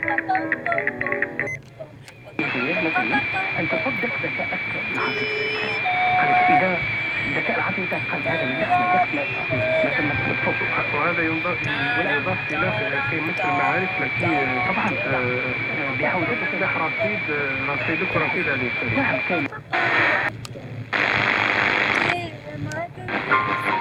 مثلا أن تصدق ذكاءك العاطفي. إذا الذكاء العاطفي قد هذا مثلا تفوق. وهذا يضاف في مثل المعارف التي طبعا بحول تصبح رصيدك ورصيد هذه الشركة. نعم كاين.